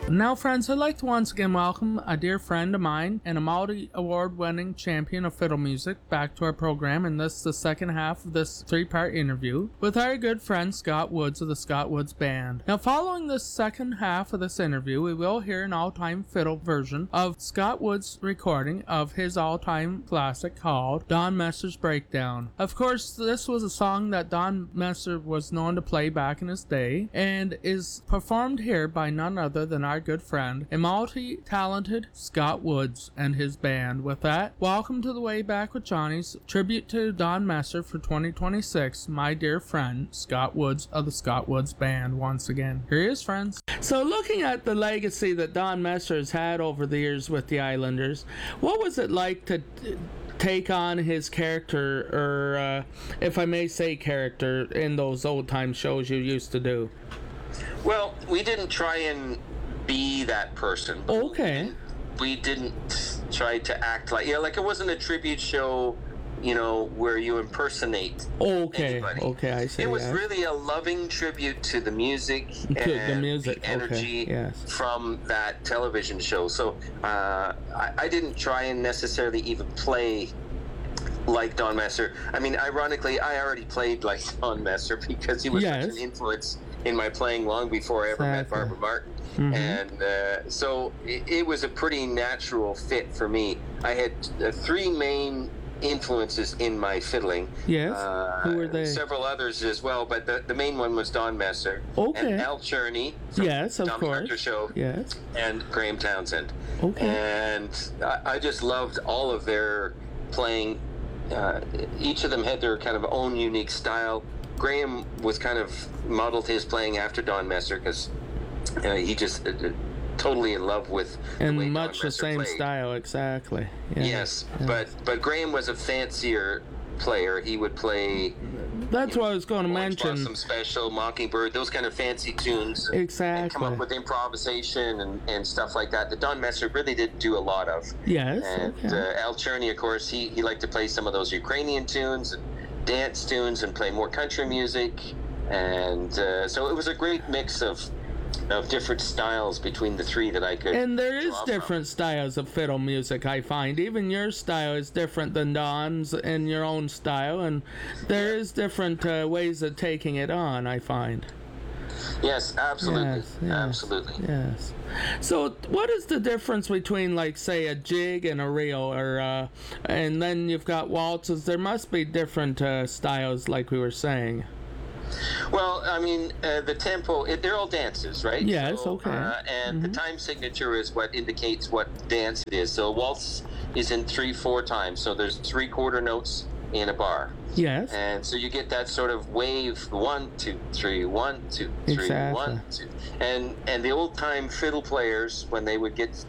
Now, friends, I'd like to once again welcome a dear friend of mine and a multi-award-winning champion of fiddle music back to our program, and this is the second half of this three-part interview with our good friend Scott Woods of the Scott Woods Band. Now, following this second half of this interview, we will hear an all-time fiddle version of Scott Woods' recording of his all-time classic called Don Messer's Breakdown. Of course, this was a song that Don Messer was known to play back in his day, and is performed here by none other than our good friend, a multi-talented Scott Woods and his band. With that, welcome to the Way Back with Johnny's tribute to Don Messer for 2026, my dear friend Scott Woods of the Scott Woods Band once again. Here he is, friends. So looking at the legacy that Don Messer has had over the years with the Islanders, what was it like to take on his character, or if I may say character, in those old time shows you used to do? Well, we didn't try and be that person. Okay. We didn't try to act like, like it wasn't a tribute show, where you impersonate anybody. Okay, I see. It was really a loving tribute to the music and the energy from that television show. So I didn't try and necessarily even play like Don Messer. I mean, ironically, I already played like Don Messer because he was such an influence in my playing long before I ever met Barbara Martin. Mm-hmm. And so it was a pretty natural fit for me. I had three main influences in my fiddling. Yes. Who were they? Several others as well, but the main one was Don Messer. Okay. And Al Cherney from Tommy Hunter Show. Yes. And Graham Townsend. Okay. And I just loved all of their playing. Each of them had their kind of own unique style. Graham was kind of modeled his playing after Don Messer because he just totally in love with and the way much Don the same played. Style, exactly. Yes, but Graham was a fancier player. He would play. That's what I was going to Orange mention. Blossom Special, Mockingbird, those kind of fancy tunes. Exactly. And come up with improvisation and stuff like that. That Don Messer really didn't do a lot of. Yes. And Al Cherney, of course, he liked to play some of those Ukrainian tunes and dance tunes and play more country music. And so it was a great mix of different styles between the three that I could. And there is different styles of fiddle music, I find. Even your style is different than Don's and your own style, and there is different ways of taking it on, I find. Yes, absolutely. Yes. Absolutely. Yes. So what is the difference between, like, say, a jig and a reel, or and then you've got waltzes? There must be different styles, like we were saying. Well, I mean, the tempo, they're all dances, right? Yes, so, okay. And the time signature is what indicates what dance it is. So a waltz is in 3/4 time. So there's 3/4 notes in a bar. Yes. And so you get that sort of wave, 1, 2, 3, 1, 2, 3, exactly. 1, 2. And the old time fiddle players, when they would get,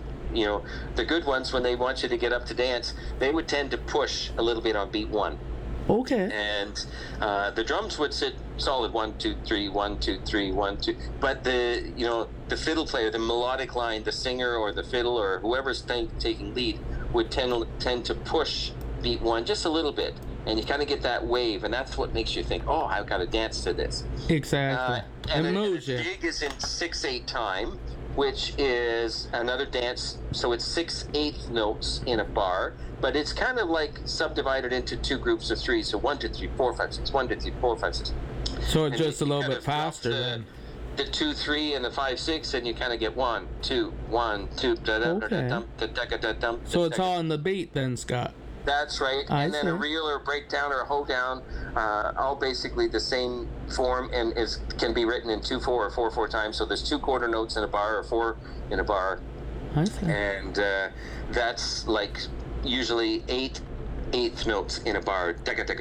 the good ones, when they want you to get up to dance, they would tend to push a little bit on beat 1. Okay. And the drums would sit solid 1, 2, 3, 1, 2, 3, 1, 2. But the fiddle player, the melodic line, the singer or the fiddle or whoever's taking lead would tend to push beat 1 just a little bit, and you kind of get that wave, and that's what makes you think, oh, I've got to dance to this. Exactly. And it the moves you. jig is in 6/8 time, which is another dance. So it's 6/8 notes in a bar, but it's kind of like subdivided into two groups of three. So 1, 2, 3, 4, 5, 6. 1, 2, 3, 4, 5, 6. So it's just a little bit faster then. The 2, 3, and the 5, 6, and you kind of get 1, 2, 1, 2. So it's all in the beat then, Scott. That's right. And then a reel or a breakdown or a hoedown, all basically the same form, and can be written in 2/4 or 4/4 times. So there's 2/4 notes in a bar or 4 in a bar. I see. And that's like usually 8/8 notes in a bar.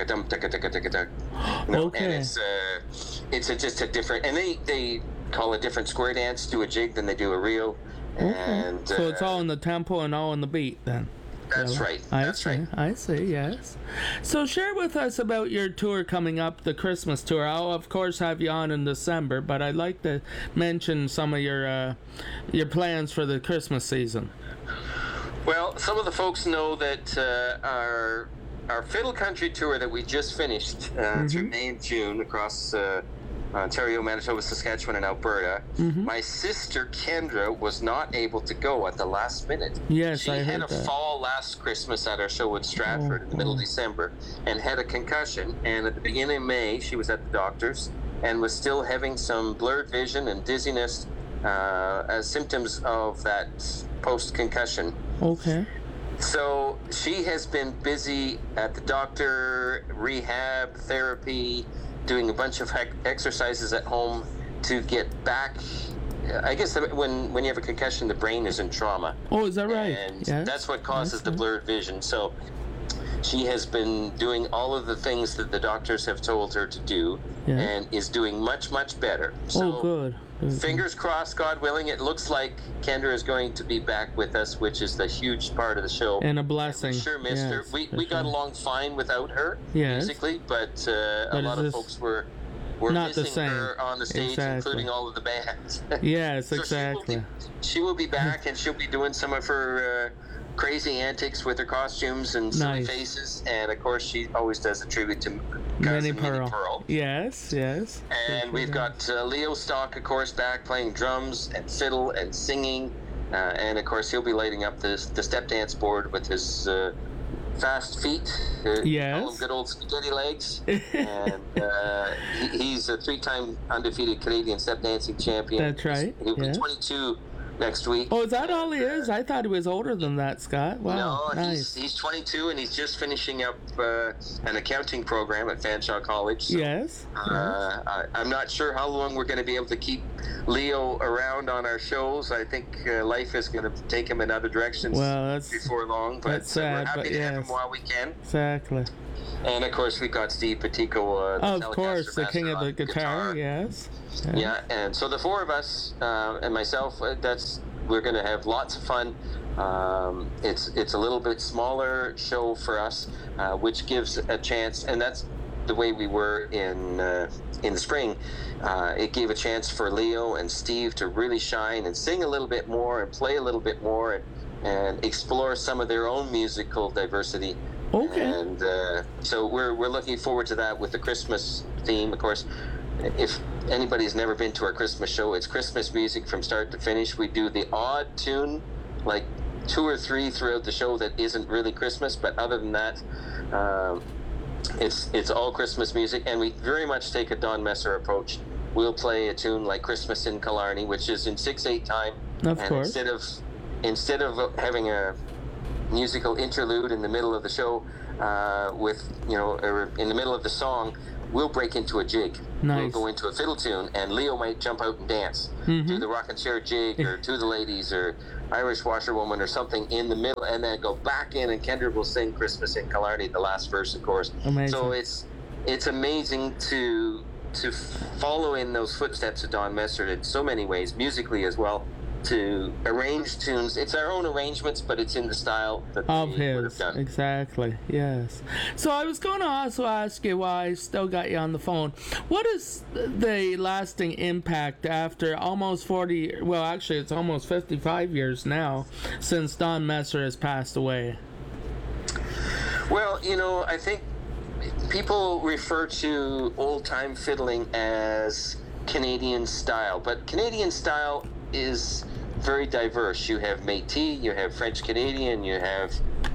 Okay. And it's just a different, and they call a different square dance to a jig than they do a reel. Okay. And so it's all in the tempo and all in the beat then. That's right. I see, yes. So share with us about your tour coming up, the Christmas tour. I'll, of course, have you on in December, but I'd like to mention some of your plans for the Christmas season. Well, some of the folks know that our Fiddle Country tour that we just finished through May and June across Ontario, Manitoba, Saskatchewan, and Alberta. Mm-hmm. My sister Kendra was not able to go at the last minute. Yes, she I heard had a fall last Christmas at our show in Stratford in the middle of December and had a concussion. And at the beginning of May, she was at the doctor's and was still having some blurred vision and dizziness as symptoms of that post-concussion. Okay. So she has been busy at the doctor, rehab, therapy, doing a bunch of exercises at home to get back. I guess when you have a concussion, the brain is in trauma. Oh, is that right? And that's what causes the blurred vision. So she has been doing all of the things that the doctors have told her to do and is doing much, much better. So good. Fingers crossed, God willing, it looks like Kendra is going to be back with us, which is the huge part of the show. And a blessing. And we sure missed her. We got along fine without her, basically, but a lot of folks were not missing her on the stage, including all of the bands. Yes, so exactly. She will be back, and she'll be doing some of her crazy antics with her costumes and silly faces, and of course she always does a tribute to Minnie Pearl. Yes. And we've got Leo Stock, of course, back playing drums and fiddle and singing, and of course he'll be lighting up the step dance board with his fast feet, good old spaghetti legs, and he's a 3-time undefeated Canadian step dancing champion. That's right. He'll be 22 next week. Oh, is that all he is? I thought he was older than that, Scott. Wow, no, nice. He's 22 and he's just finishing up an accounting program at Fanshawe College. So, yes. I'm not sure how long we're going to be able to keep Leo around on our shows. I think life is going to take him in other directions before long. But that's sad, we're happy to have him while we can. Exactly. And of course, we've got Steve Petico, of course, the king of the guitar. Yes. Yeah, and so the four of us and myself, we're going to have lots of fun. It's a little bit smaller show for us, which gives a chance, and that's the way we were in the spring. It gave a chance for Leo and Steve to really shine and sing a little bit more and play a little bit more and explore some of their own musical diversity. Okay. And so we're looking forward to that with the Christmas theme. Of course, if anybody's never been to our Christmas show, it's Christmas music from start to finish. We do the odd tune, like 2 or 3 throughout the show that isn't really Christmas, but other than that, it's all Christmas music, and we very much take a Don Messer approach. We'll play a tune like Christmas in Killarney, which is in 6/8 time. Of course. Instead of having a musical interlude in the middle of the show, or in the middle of the song, we'll break into a jig. Nice. We'll go into a fiddle tune, and Leo might jump out and dance, do the rockin' chair jig, or To the Ladies, or Irish Washerwoman, or something in the middle, and then go back in, and Kendra will sing Christmas in Killarney, the last verse, of course. Amazing. So it's amazing to follow in those footsteps of Don Messer in so many ways, musically as well. To arrange tunes, it's our own arrangements, but it's in the style that of they would have his. done. Exactly. Yes. So I was going to also ask you, while I still got you on the phone, what is the lasting impact after almost 40? Well, actually, it's almost 55 years now since Don Messer has passed away. Well, I think people refer to old-time fiddling as Canadian style, but Canadian style is very diverse. You have Métis, you have French Canadian, you have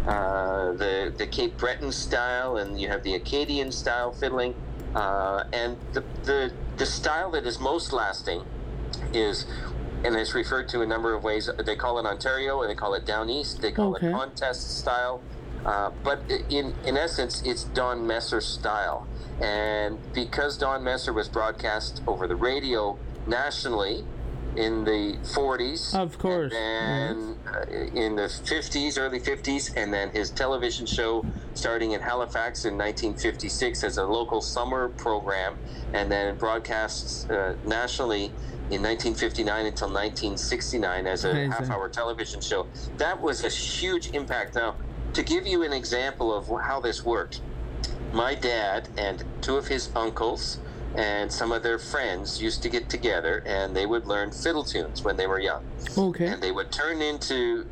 the Cape Breton style, and you have the Acadian style fiddling, and the style that is most lasting is, and it's referred to a number of ways. They call it Ontario, and they call it Down East, they call it contest style, but in essence it's Don Messer style. And because Don Messer was broadcast over the radio nationally in the 40s, of course, and in the 50s, early 50s, and then his television show starting in Halifax in 1956 as a local summer program, and then broadcasts nationally in 1959 until 1969 as a half-hour television show. That was a huge impact. Now, to give you an example of how this worked, my dad and 2 of his uncles and some of their friends used to get together, and they would learn fiddle tunes when they were young. Okay. And they would tune into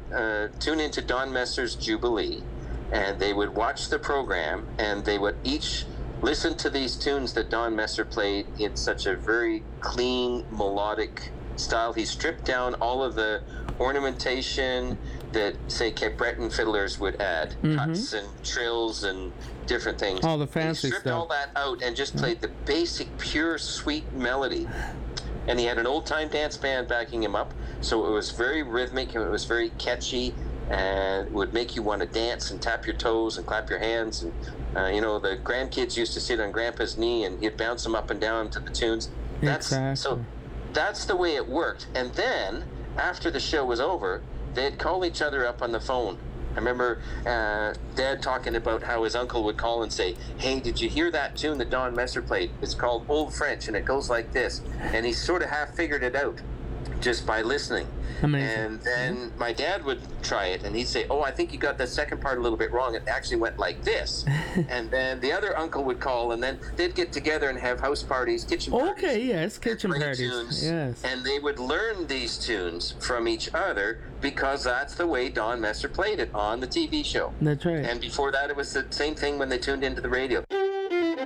Don Messer's Jubilee, and they would watch the program, and they would each listen to these tunes that Don Messer played in such a very clean, melodic style. He stripped down all of the ornamentation that, say, Cape Breton fiddlers would add, cuts and trills and different things. All the fancy stuff. He stripped all that out and just played the basic, pure, sweet melody. And he had an old-time dance band backing him up, so it was very rhythmic and it was very catchy, and it would make you want to dance and tap your toes and clap your hands. And the grandkids used to sit on Grandpa's knee, and he'd bounce them up and down to the tunes. So that's the way it worked. And then after the show was over, they'd call each other up on the phone. I remember Dad talking about how his uncle would call and say, "Hey, did you hear that tune that Don Messer played? It's called Old French, and it goes like this." And he sort of half figured it out just by listening. Amazing. And then my dad would try it, and he'd say, "Oh, I think you got the second part a little bit wrong. It actually went like this." And then the other uncle would call, and then they'd get together and have house parties, kitchen parties. Okay, yes, kitchen parties. Tunes, yes. And they would learn these tunes from each other because that's the way Don Messer played it on the TV show. That's right. And before that, it was the same thing when they tuned into the radio.